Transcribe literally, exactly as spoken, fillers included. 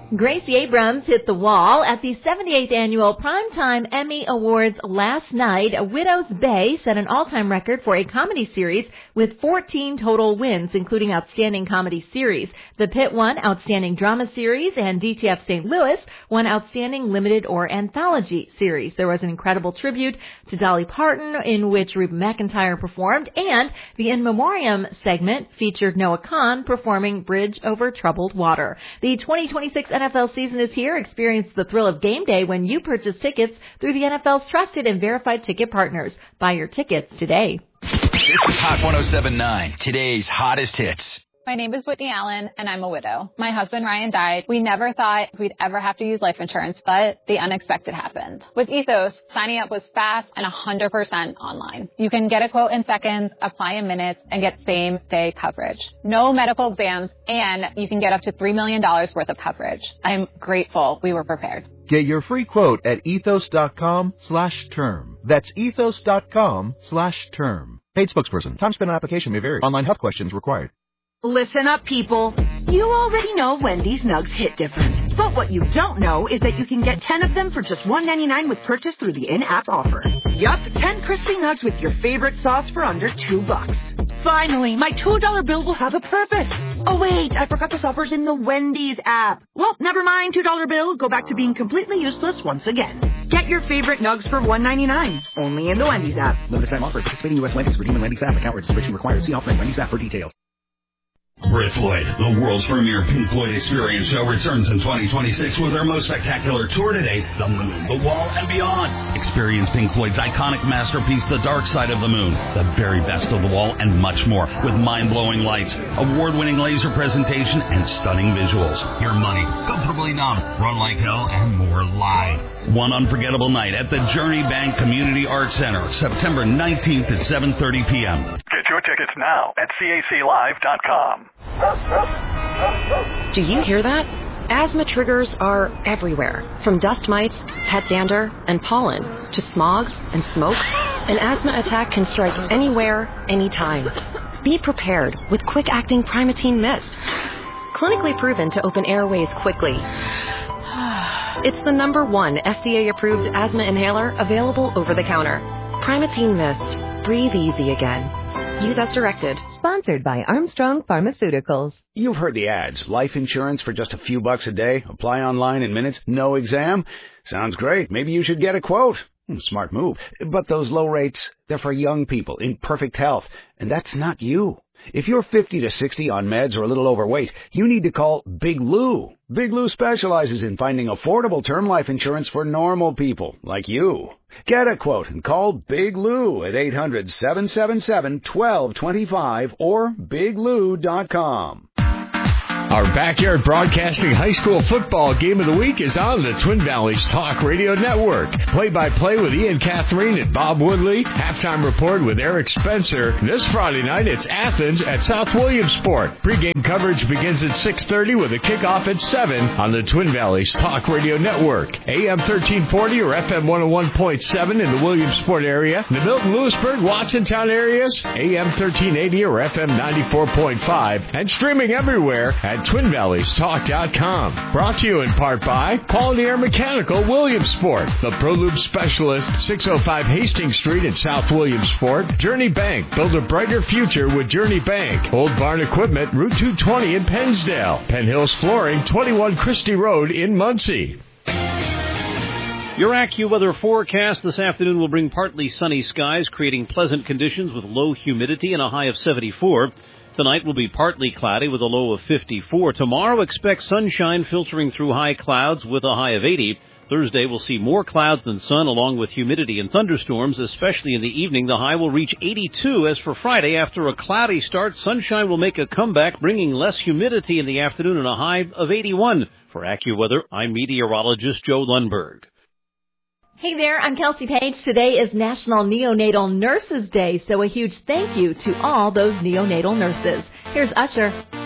Gracie Abrams hit the wall at the seventy-eighth Annual Primetime Emmy Awards last night. Widow's Bay set an all-time record for a comedy series with fourteen total wins, including Outstanding Comedy Series. The Pit won Outstanding Drama Series, and D T F Saint Louis won Outstanding Limited or Anthology Series. There was an incredible tribute to Dolly Parton in which Reba McEntire performed, and the In Memoriam segment featured Noah Kahan performing Bridge Over Troubled Water. The twenty twenty-six N F L season is here. Experience the thrill of game day when you purchase tickets through the N F L's trusted and verified ticket partners. Buy your tickets today. This is Hot one oh seven point nine, today's hottest hits. My name is Whitney Allen, and I'm a widow. My husband, Ryan, died. We never thought we'd ever have to use life insurance, but the unexpected happened. With Ethos, signing up was fast and one hundred percent online. You can get a quote in seconds, apply in minutes, and get same-day coverage. No medical exams, and you can get up to three million dollars worth of coverage. I'm grateful we were prepared. Get your free quote at ethos.com slash term. That's ethos.com slash term. Paid spokesperson. Time spent on application may vary. Online health questions required. Listen up, people. You already know Wendy's Nugs hit different. But what you don't know is that you can get ten of them for just one ninety-nine with purchase through the in-app offer. Yup, ten crispy nugs with your favorite sauce for under two bucks. Finally, my two dollar bill will have a purpose. Oh, wait, I forgot this offer's in the Wendy's app. Well, never mind, two dollar bill. Go back to being completely useless once again. Get your favorite nugs for one ninety-nine, only in the Wendy's app. Limited time offer. Participating U S Wendy's. Redeem in Wendy's app. Account registration required. See offline Wendy's app for details. Brit Floyd, the world's premier Pink Floyd experience show, returns in twenty twenty-six with their most spectacular tour to date, The Moon, The Wall, and Beyond. Experience Pink Floyd's iconic masterpiece, The Dark Side of the Moon, the very best of The Wall, and much more, with mind-blowing lights, award-winning laser presentation, and stunning visuals. Your money, comfortably numb, Run Like Hell, and more live. One unforgettable night at the Journey Bank Community Arts Center, September nineteenth at seven thirty p.m. Get your tickets now at C A C live dot com. Do you hear that? Asthma triggers are everywhere, from dust mites, pet dander, and pollen, to smog and smoke. An asthma attack can strike anywhere, anytime. Be prepared with quick-acting Primatene Mist. Clinically proven to open airways quickly. It's the number one F D A-approved asthma inhaler available over the counter. Primatene Mist. Breathe easy again. Use as directed. Sponsored by Armstrong Pharmaceuticals. You've heard the ads. Life insurance for just a few bucks a day. Apply online in minutes. No exam. Sounds great. Maybe you should get a quote. Smart move. But those low rates, they're for young people in perfect health. And that's not you. If you're fifty to sixty on meds or a little overweight, you need to call Big Lou. Big Lou specializes in finding affordable term life insurance for normal people like you. Get a quote and call Big Lou at eight hundred, seven seven seven, one two two five or big lou dot com. Our Backyard Broadcasting High School Football Game of the Week is on the Twin Valleys Talk Radio Network. Play-by-play with Ian Catherine and Bob Woodley. Halftime report with Eric Spencer. This Friday night, it's Athens at South Williamsport. Pre-game coverage begins at six thirty with a kickoff at seven on the Twin Valleys Talk Radio Network. A M thirteen forty or F M one oh one point seven in the Williamsport area. In the Milton, Lewisburg, Watsontown areas, A M thirteen eighty or F M ninety-four point five. And streaming everywhere at twin valleys talk dot com. Brought to you in part by Quality Air Mechanical Williamsport, the ProLube Specialist, six oh five Hastings Street in South Williamsport. Journey Bank, build a brighter future with Journey Bank. Old Barn Equipment, Route two twenty in Pennsdale. Penn Hills Flooring, twenty-one Christie Road in Muncie. Your AccuWeather forecast this afternoon will bring partly sunny skies, creating pleasant conditions with low humidity and a high of seventy-four. Tonight will be partly cloudy with a low of fifty-four. Tomorrow, expect sunshine filtering through high clouds with a high of eighty. Thursday, we'll see more clouds than sun along with humidity and thunderstorms, especially in the evening. The high will reach eighty-two. As for Friday, after a cloudy start, sunshine will make a comeback, bringing less humidity in the afternoon and a high of eighty-one. For AccuWeather, I'm meteorologist Joe Lundberg. Hey there, I'm Kelsey Page. Today is National Neonatal Nurses Day, so a huge thank you to all those neonatal nurses. Here's Usher.